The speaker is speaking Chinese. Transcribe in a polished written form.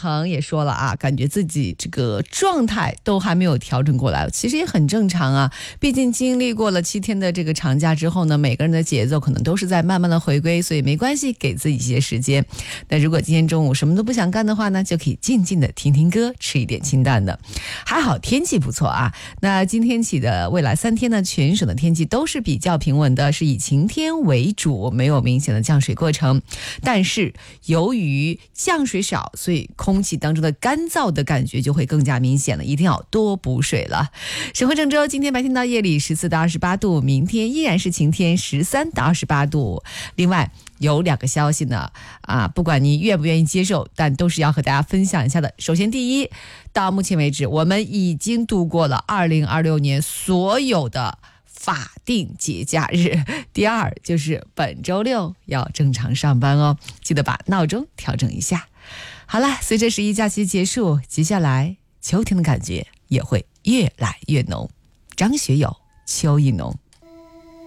鹏也说了啊，感觉自己这个状态都还没有调整过来，其实也很正常啊。毕竟经历过了7天的这个长假之后呢，每个人的节奏可能都是在慢慢的回归，所以没关系，给自己一些时间。那如果今天中午什么都不想干的话呢，就可以静静的听听歌，吃一点清淡的。还好天气不错啊。那今天起的未来3天呢，全省的天气都是比较平稳的，是以晴天为主，没有明显的降水过程。但是由于降水少，所以空气当中的干燥的感觉就会更加明显了，一定要多补水了。省会郑州今天白天到夜里14到28度，明天依然是晴天13到28度。另外有2个消息呢，不管你愿不愿意接受，但都是要和大家分享一下的。首先第一，到目前为止我们已经度过了2026年所有的法定节假日。第二就是本周六要正常上班哦，记得把闹钟调整一下。好了，随着11假期结束，接下来秋天的感觉也会越来越浓。张学友，秋意浓。